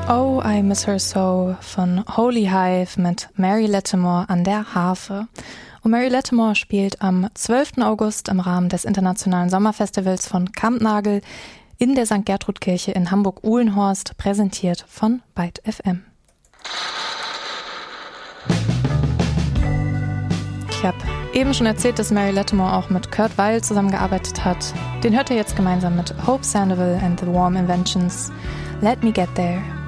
Oh, I Miss Her So von Holy Hive mit Mary Latimore an der Harfe. Und Mary Latimore spielt am 12. August im Rahmen des Internationalen Sommerfestivals von Kampnagel in der St. Gertrud-Kirche in Hamburg-Uhlenhorst, präsentiert von Byte FM. Ich habe eben schon erzählt, dass Mary Latimore auch mit Kurt Weill zusammengearbeitet hat. Den hört ihr jetzt gemeinsam mit Hope Sandoval and the Warm Inventions. Let Me Get There.